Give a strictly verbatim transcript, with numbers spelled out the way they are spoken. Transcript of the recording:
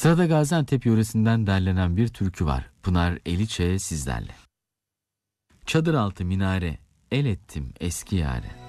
Sırada Gaziantep yöresinden derlenen bir türkü var. Pınar Eliçe sizlerle. Çadır altı minare, el ettim eski yâre.